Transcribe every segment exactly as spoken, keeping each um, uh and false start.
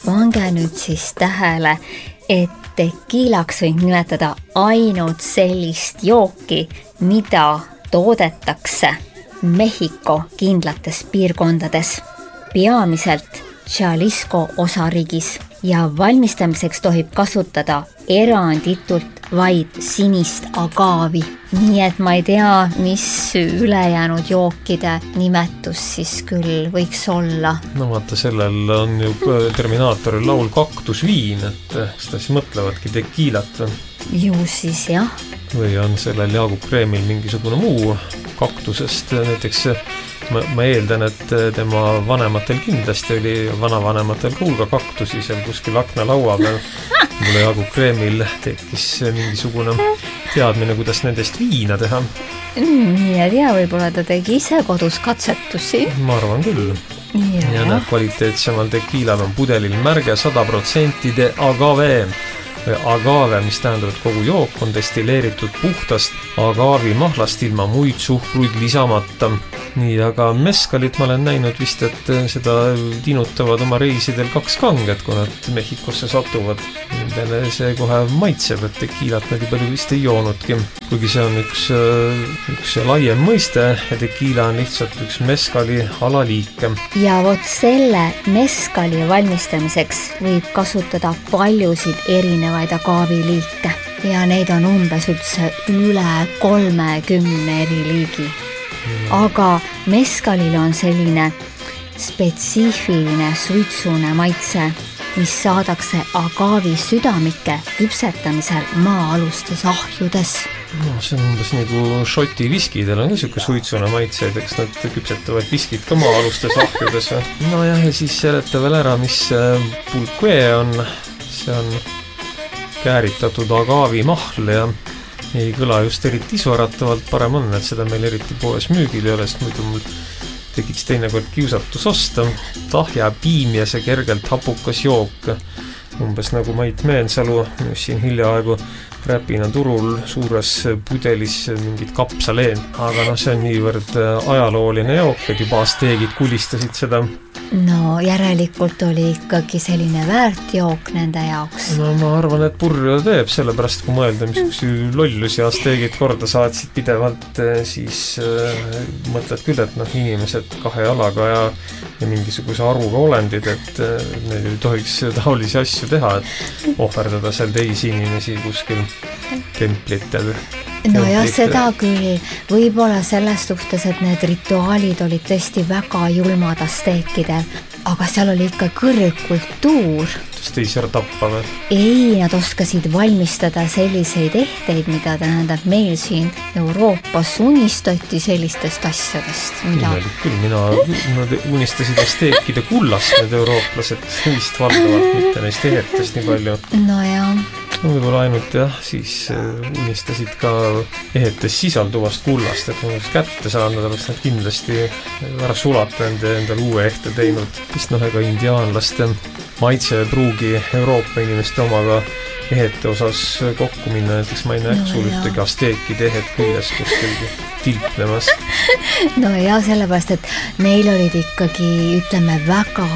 pange nüüd siis tähele, et tekiilaks võib nimetada ainult sellist jooki, mida toodetakse Mehhiko kindlates piirkondades, peamiselt Jalisco osariigis ja valmistamiseks tohib kasutada eranditult vaid sinist agaavi. Nii et ma ei tea, mis ülejäänud jookide nimetus siis küll võiks olla. No vaata, sellel on ju Terminaatoril laul kaktusviin, et seda siis mõtlevadki tekiilat. Ju siis jah. Või on sellel Jaagup Kreemil mingisugune muu kaktusest, näiteks ma, ma eeldan, et tema vanematel kindlasti oli vanavanematel ka hulga kaktusi seal kuskil aknalaua peal. Mulle Jaagup Kreemil tekkis mingisugune teadmine, kuidas nendest viina teha. Mm, ja tea, võib-olla ta tegi ise kodus katsetusi. Ma arvan küll. Ja, ja näed, kvaliteetsemal tekiilal on pudelil märge sada protsenti de agave. Agave, mis tähendab, et kogu jook on destilleeritud puhtast agaavi mahlast ilma muid suhkruid lisamata. Nii, aga meskalit ma olen näinud vist, et seda tinutavad oma reisidel kaks kanget, kui nad Mehhikosse satuvad. Nendele see kohe maitseb, et tekiilat nad palju vist ei joonudki. Kuigi see on üks, üks laiem mõiste ja tekiila on lihtsalt üks meskali alaliike. Ja vot selle meskali valmistamiseks võib kasutada paljusid erinevaid agaaviliike ja neid on umbes üldse üle kolmekümne eri liigi. Aga meskalil on selline spetsiifiline suitsune maitse, mis saadakse agaavi südamike küpsetamisel maa-alustes ahjudes. No, see on umbes nagu šoti viskidel on ka siuke suitsune maitseid, eks nad küpsetavad viskid ka maa-alustes ahjudes. No jah, ja siis seleta veel ära, mis pulque on. See on kääritatud agaavi mahl ja ei kõla just eriti isuäratavalt, parem on, et seda meil eriti poes müügil ei ole, sest muidu mul tekiks teinekord kiusatus osta. Tahja piim ja see kergelt hapukas jook, umbes nagu Mait Meensalu, mis siin hiljaaegu räpina turul suures pudelis mingit kapsaleen. Aga no see on niivõrd ajalooline jook, et juba asteegid kulistasid seda. No järelikult oli ikkagi selline väärt jook nende jaoks. No ma arvan, et purju teeb, sellepärast kui mõelda, mis lollus ja asteegid korda saatsid pidevalt, siis äh, mõtled küll, et noh, inimesed kahe jalaga ja, ja mingisuguse aruga olendid, et äh, neil ei tohiks taolisi asju teha, et ohverdada seal teisi inimesi kuskil templitel. No ja seda küll, võib-olla selles suhtes, et need rituaalid olid tõesti väga julmad asteekidel, aga seal oli ikka kõrgkultuur. Kas teisi ära tappa või? Ei, nad oskasid valmistada selliseid ehteid, mida tähendab meil siin Euroopas unistati sellistest asjadest. Mida... Küll, mina nad unistasid asteekide kullast, need eurooplased vist valdavalt, mitte neist ehetest nii palju. No ja... Võib-olla ainult jah, siis unistasid ka ehetes sisalduvast kullast, et oleks kätte saanud, oleks nad kindlasti ära sulatanud ja endal uue ehte teinud. Sest noh, ega indiaanlaste maitse pruugi Euroopa inimeste omaga ehete osas kokku minna, näiteks ma ei näe no, sul ühtegi asteekide ehet küljes kuskil tilplemas. No ja sellepärast, et neil olid ikkagi, ütleme, väga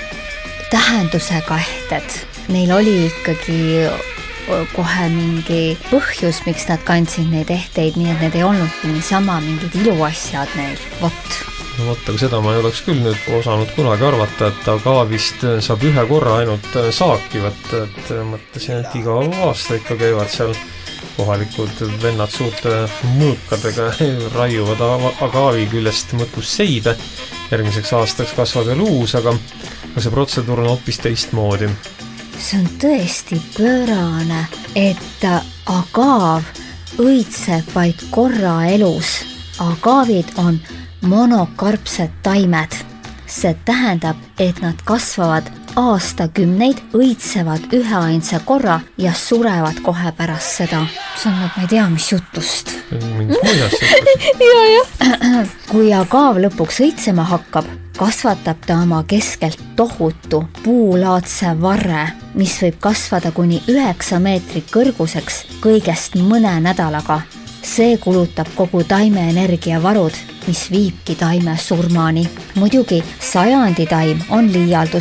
tähendusega ehted. Neil oli ikkagi kohe mingi põhjus, miks nad kandsid neid ehteid, nii et need ei olnud niisama mingid iluasjad neil. Vot. No vot, aga seda ma ei oleks küll nüüd osanud kunagi arvata, et agaavist saab ühe korra ainult saaki võtta, et mõtlesin, et iga aasta ikka käivad seal kohalikud vennad suurte mõõkadega raiuvad agaavi küljest mõtkus seibe. Järgmiseks aastaks kasvab veel uus, aga see protseduur on hoopis teistmoodi. See on tõesti pöörane, et agaav õitseb vaid korra elus. Agaavid on monokarpsed taimed. See tähendab, et nad kasvavad aastakümneid, õitsevad ühe ainsa korra ja surevad kohe pärast seda. See on, ma ei tea, mis jutust. Mingis muidas jutust. Ja, ja. Kui agaav lõpuks õitsema hakkab, kasvatab ta oma keskelt tohutu puulaadse varre, mis võib kasvada kuni üheksa meetrit kõrguseks kõigest mõne nädalaga. See kulutab kogu taime energiavarud, mis viibki taime surmani. Muidugi sajandi taim on liialdus.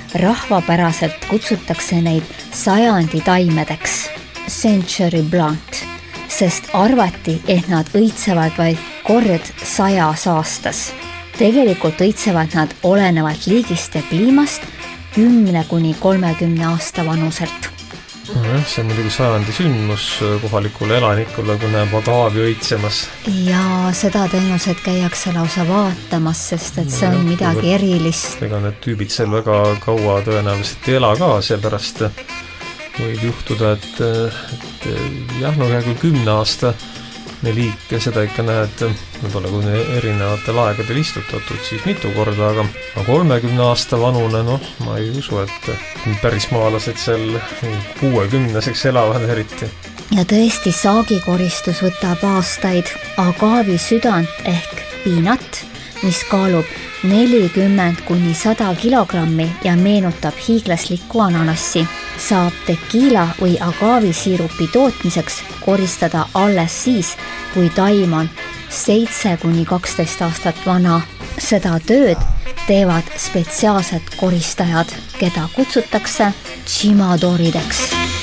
rahvapäraselt kutsutakse neid sajandi taimedeks, century plant, sest arvati, et nad õitsevad vaid kord sajas aastas. Tegelikult õitsevad nad olenevalt liigist ja kliimast kümne kuni kolmekümne aasta vanuselt. Jah, see on muidugi sajandi sündmus kohalikule elanikule, kui näeb agaavi õitsemas. Ja seda tõenäoliselt käiakse lausa vaatamas, sest et see on midagi erilist. Ega need tüübid seal väga kaua tõenäoliselt ei ela ka, seepärast võib juhtuda, et, et jah, no kui kümne aasta liik ja seda ikka näed, võib-olla kui erinevatel aegadel istutatud, siis mitu korda, aga kolmekümne aasta vanune, noh, ma ei usu, et päris maalased seal kuuekümneseks elavad eriti. Ja tõesti, saagikoristus võtab aastaid. Agaavi südant ehk piinat, mis kaalub nelikümmend kuni sada kilogrammi ja meenutab hiiglaslikku ananassi, saab tekiila või agaavisiirupi tootmiseks koristada alles siis, kui taim on seitse kuni kaksteist aastat vana. Seda tööd teevad spetsiaalsed koristajad, keda kutsutakse chimadorideks.